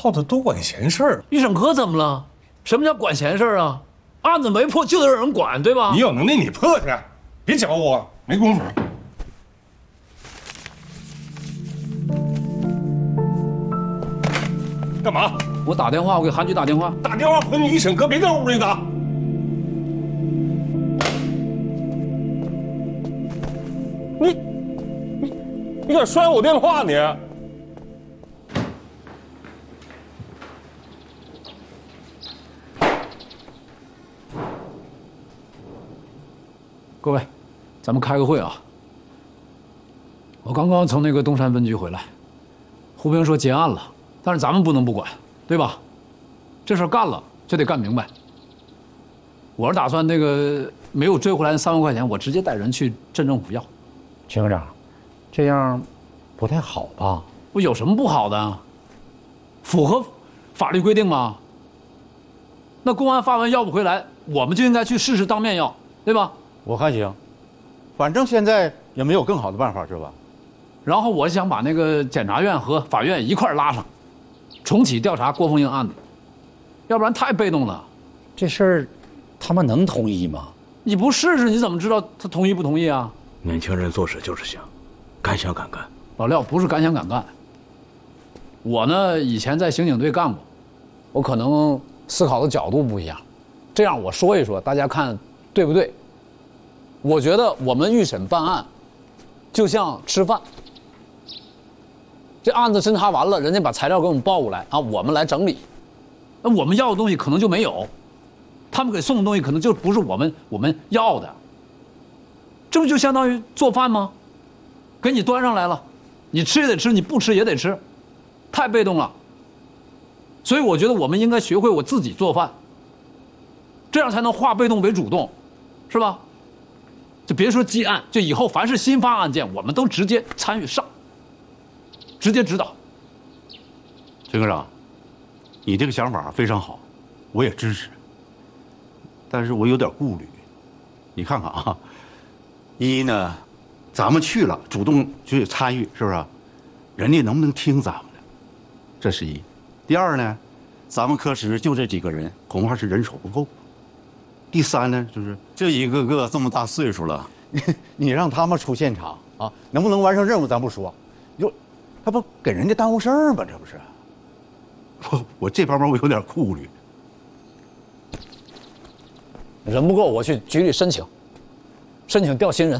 耗子多管闲事儿。 于审科怎么了？什么叫管闲事儿啊？案子没破就得有人管，对吧？ 你有能耐你破去，别搅和我，没工夫。干嘛？ 我打电话，我给韩局打电话。 打电话回你一审科，别在屋里打。你敢摔我电话你？ 各位，咱们开个会啊。我刚刚从那个东山分局回来，胡兵说结案了，但是咱们不能不管，对吧？这事儿干了就得干明白。我是打算那个没有追回来的3万块钱，我直接带人去镇政府要。 秦科长，这样不太好吧？ 我有什么不好的？符合法律规定吗？那公安发完要不回来，我们就应该去试试当面要，对吧？ 我看行，反正现在也没有更好的办法，是吧？ 然后我想把那个检察院和法院一块拉上，重启调查郭凤英案子，要不然太被动了。 这事儿，他们能同意吗？ 你不试试，你怎么知道他同意不同意啊？ 年轻人做事就是想，敢想敢干。 老廖不是敢想敢干，我呢以前在刑警队干过，我可能思考的角度不一样。这样我说一说，大家看对不对？我觉得我们预审办案，就像吃饭。这案子侦查完了，人家把材料给我们报过来啊，我们来整理。那我们要的东西可能就没有，他们给送的东西可能就不是我们要的。这不就相当于做饭吗？给你端上来了，你吃也得吃，你不吃也得吃，太被动了。所以我觉得我们应该学会我自己做饭，这样才能化被动为主动，是吧？就别说积案，就以后凡是新发案件，我们都直接参与上，直接指导。 秦科长，你这个想法非常好，我也支持。但是我有点顾虑，你看看啊，一呢，咱们去了，主动去参与，是不是？人家能不能听咱们的？这是一。第二呢，咱们科室就这几个人，恐怕是人手不够。第三呢，就是这一个个这么大岁数了， 你让他们出现场啊，能不能完成任务咱不说，他不给人家耽误事儿吗？这不是？ 我这方面我有点顾虑。 人不够，我去局里申请调新人。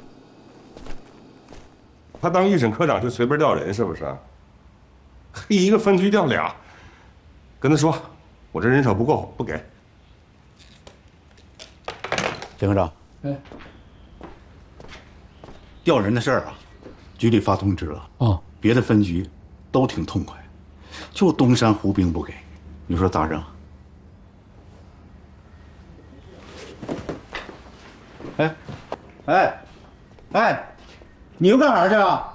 他当预审科长就随便调人是不是？一个分局调俩，跟他说，我这人手不够，不给。 秦科长， 调人的事儿啊，局里发通知了啊， 别的分局都挺痛快，就东山胡兵不给，你说咋整？哎，你又干啥去啊？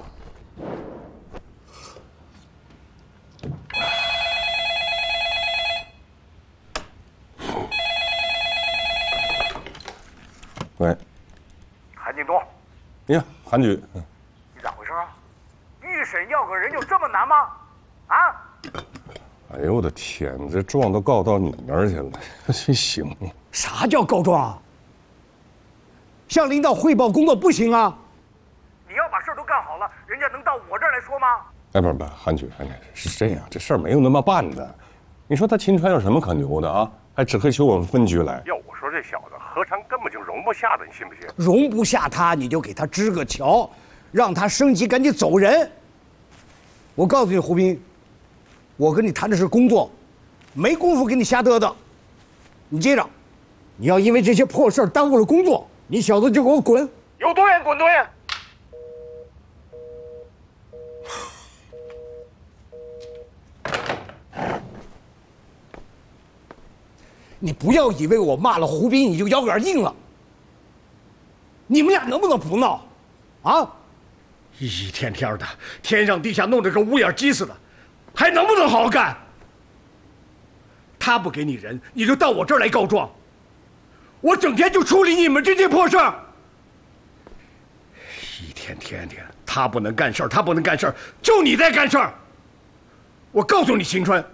喂， 韩京东， 呀，韩局， 你咋回事啊？预审要个人就这么难吗？啊？ 哎呦我的天，这状都告到你那儿去了，这行吗？ 啥叫告状啊？向领导汇报工作不行啊？ 你要把事儿都干好了，人家能到我这儿来说吗？ 哎，不，韩局，哎，是这样，这事儿没有那么办的。你说他秦川有什么可牛的啊？还指挥起我们分局来？ 要我说，这小子何尝根本就容不下的，你信不信？ 容不下他，你就给他支个桥，让他升级，赶紧走人。我告诉你，胡斌，我跟你谈的是工作，没工夫给你瞎嘚嘚。你接着，你要因为这些破事儿耽误了工作，你小子就给我滚！ 有多远滚多远。 你不要以为我骂了胡斌你就腰杆硬了。你们俩能不能不闹？啊？一天天的，天上地下弄得跟乌眼鸡似的，还能不能好好干？他不给你人，你就到我这儿来告状。我整天就处理你们这些破事儿。一天天的，他不能干事儿，他不能干事儿，就你在干事儿。我告诉你，秦川。